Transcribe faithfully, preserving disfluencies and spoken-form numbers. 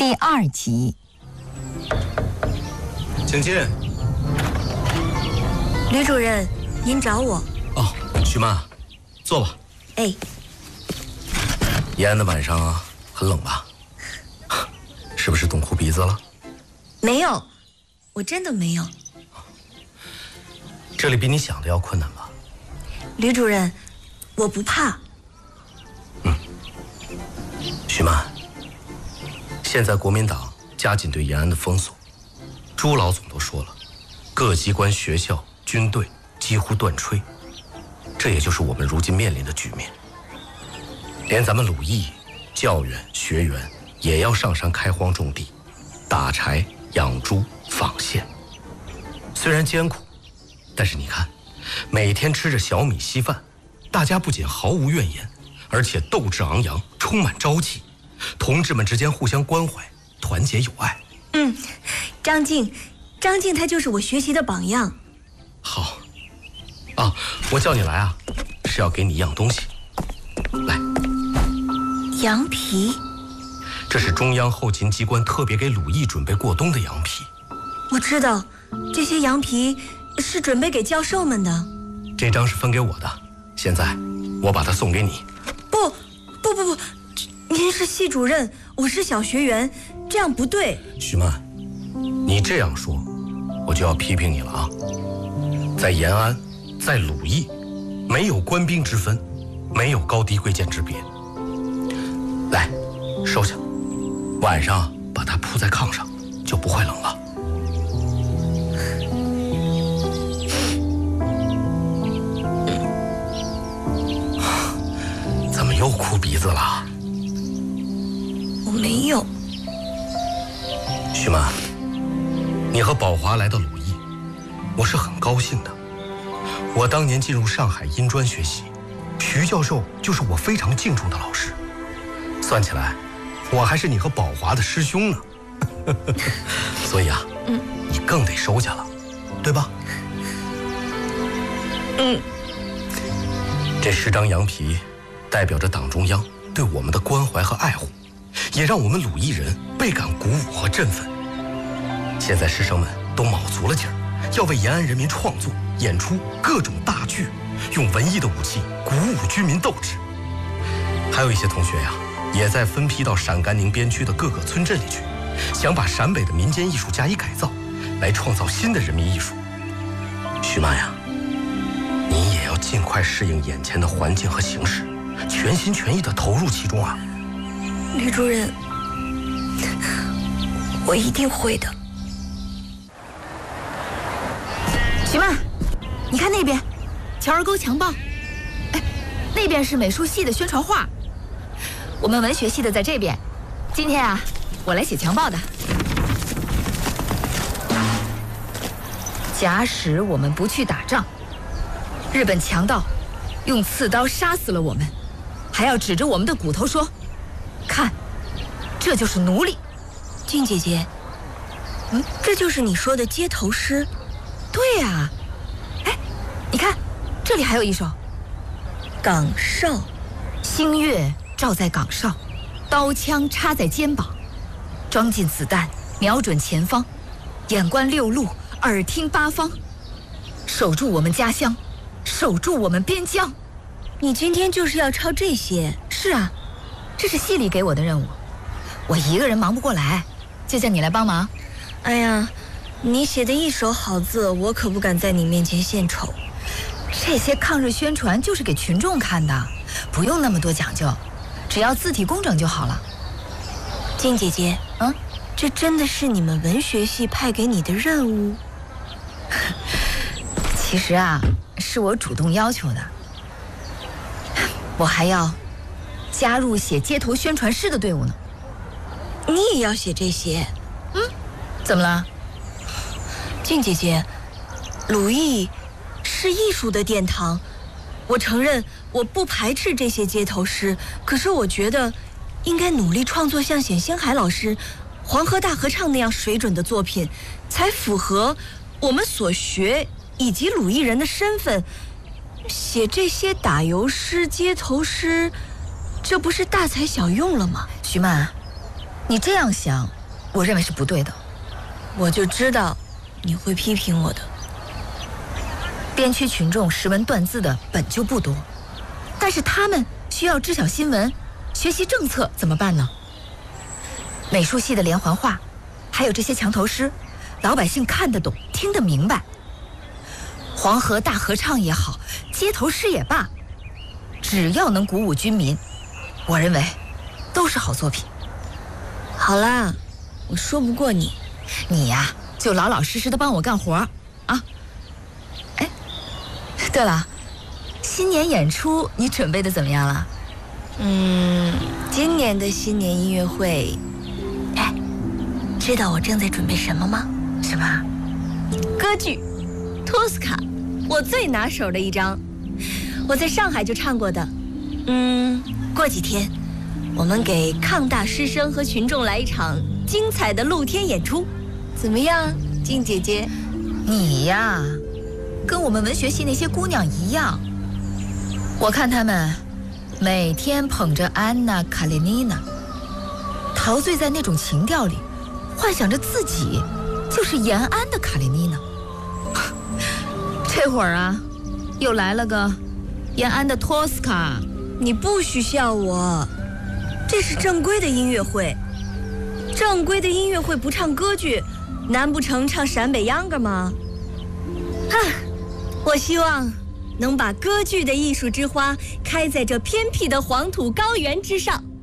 第二集。 请进。 吕主任，您找我？ 哦，徐曼，坐吧。 哎。 延安的晚上啊，很冷吧？是不是冻哭鼻子了？ 没有，我真的没有。 这里比你想的要困难吧？ 吕主任，我不怕。 嗯。徐曼，现在国民党加紧对延安的封锁，朱老总都说了，各机关、学校、军队几乎断炊，这也就是我们如今面临的局面。连咱们鲁艺、教员、学员也要上山开荒种地，打柴、养猪、纺线。虽然艰苦，但是你看，每天吃着小米稀饭，大家不仅毫无怨言，而且斗志昂扬，充满朝气。同志们之间互相关怀，团结友爱。 嗯，张静，张静她就是我学习的榜样。 好。啊，我叫你来啊，是要给你一样东西。来。 羊皮。 这是中央后勤机关特别给鲁艺准备过冬的羊皮。 我知道，这些羊皮是准备给教授们的。 这张是分给我的，现在我把它送给你。 不，不不不，您是系主任，我是小学员，这样不对。 徐曼，你这样说，我就要批评你了啊！在延安，在鲁艺，没有官兵之分，没有高低贵贱之别。来，收下，晚上把它铺在炕上，就不会冷了。怎么又哭鼻子了？ 我没有。 徐曼，你和宝华来到鲁艺，我是很高兴的。我当年进入上海音专学习，徐教授就是我非常敬重的老师。算起来，我还是你和宝华的师兄呢。所以啊，嗯，你更得收下了，对吧？ 嗯。 这十张羊皮，代表着党中央对我们的关怀和爱护，也让我们鲁艺人倍感鼓舞和振奋。现在师生们都卯足了劲儿，要为延安人民创作、演出各种大剧，用文艺的武器鼓舞居民斗志。还有一些同学呀，也在分批到陕甘宁边区的各个村镇里去，想把陕北的民间艺术加以改造，来创造新的人民艺术。徐曼呀，你也要尽快适应眼前的环境和形势，全心全意地投入其中啊！ 吕主任，我一定会的。 徐曼，你看那边，乔儿沟强报。哎，那边是美术系的宣传画。我们文学系的在这边。今天啊，我来写强报的。假使我们不去打仗，日本强盗用刺刀杀死了我们，还要指着我们的骨头说：“看，这就是奴隶。” 静姐姐，嗯，这就是你说的街头诗。 对呀、啊，哎，你看，这里还有一首： 岗哨， 星月照在岗哨，刀枪插在肩膀，装进子弹，瞄准前方，眼观六路，耳听八方，守住我们家乡，守住我们边疆。 你今天就是要抄这些？ 是啊，这是系里给我的任务，我一个人忙不过来，就叫你来帮忙。 哎呀，你写的一手好字，我可不敢在你面前献丑。 这些抗日宣传就是给群众看的，不用那么多讲究，只要字体工整就好了。 静姐姐， 嗯， 这真的是你们文学系派给你的任务？ 其实啊，是我主动要求的。我还要加入写街头宣传诗的队伍呢。 你也要写这些？ 嗯，怎么了？ 静姐姐，鲁艺是艺术的殿堂，我承认我不排斥这些街头诗，可是我觉得应该努力创作像冼星海老师《黄河大合唱》那样水准的作品，才符合我们所学以及鲁艺人的身份。写这些打油诗、街头诗，这不是大材小用了吗？ 徐曼，你这样想我认为是不对的。 我就知道你会批评我的。 边区群众识文断字的本就不多，但是他们需要知晓新闻、学习政策，怎么办呢？美术系的连环画，还有这些墙头诗，老百姓看得懂、听得明白。黄河大合唱也好，街头诗也罢，只要能鼓舞军民，我认为都是好作品。 好啦，我说不过你， 你呀，就老老实实的帮我干活啊！哎，对了，新年演出你准备的怎么样了？ 嗯，今年的新年音乐会，哎，知道我正在准备什么吗？ 什么？ 歌剧《托斯卡》，我最拿手的一张，我在上海就唱过的。嗯，过几天我们给抗大师生和群众来一场精彩的露天演出，怎么样，静姐姐？ 你呀，跟我们文学系那些姑娘一样，我看她们每天捧着安娜·卡列尼娜，陶醉在那种情调里，幻想着自己就是延安的卡列尼娜。这会儿啊，又来了个延安的托斯卡。 你不许笑我，这是正规的音乐会，正规的音乐会不唱歌剧，难不成唱陕北秧歌吗？啊，我希望能把歌剧的艺术之花开在这偏僻的黄土高原之上。